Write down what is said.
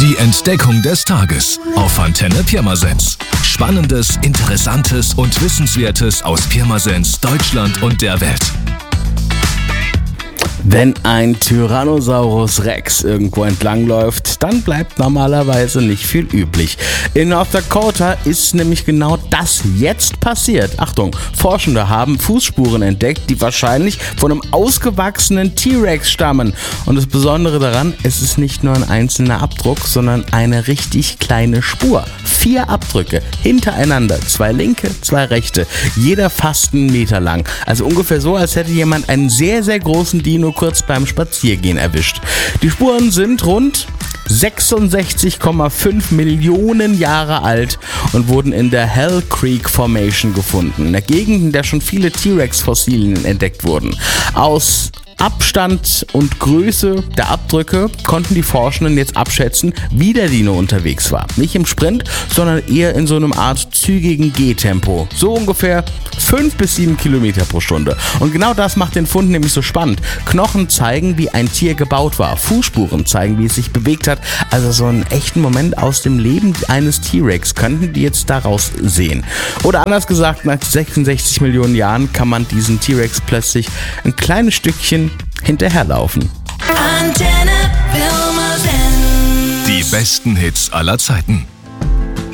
Die Entdeckung des Tages auf Antenne Pirmasens. Spannendes, Interessantes und Wissenswertes aus Pirmasens, Deutschland und der Welt. Wenn ein Tyrannosaurus Rex irgendwo entlangläuft, dann bleibt normalerweise nicht viel übrig. In North Dakota ist nämlich genau das jetzt passiert. Achtung, Forschende haben Fußspuren entdeckt, die wahrscheinlich von einem ausgewachsenen T-Rex stammen. Und das Besondere daran, es ist nicht nur ein einzelner Abdruck, sondern eine richtig kleine Spur. 4 Abdrücke hintereinander, 2 linke, 2 rechte, jeder fast 1 Meter lang. Also ungefähr so, als hätte jemand einen sehr, sehr großen Dino kurz beim Spaziergehen erwischt. Die Spuren sind rund 66,5 Millionen Jahre alt und wurden in der Hell Creek Formation gefunden, in der Gegend, in der schon viele T-Rex-Fossilien entdeckt wurden. Aus Abstand und Größe der Abdrücke konnten die Forschenden jetzt abschätzen, wie der Dino unterwegs war. Nicht im Sprint, sondern eher in so einem Art zügigen Gehtempo. So ungefähr 5 bis 7 Kilometer pro Stunde. Und genau das macht den Fund nämlich so spannend. Knochen zeigen, wie ein Tier gebaut war. Fußspuren zeigen, wie es sich bewegt hat. Also so einen echten Moment aus dem Leben eines T-Rex könnten die jetzt daraus sehen. Oder anders gesagt, nach 66 Millionen Jahren kann man diesen T-Rex plötzlich ein kleines Stückchen hinterherlaufen. Die besten Hits aller Zeiten.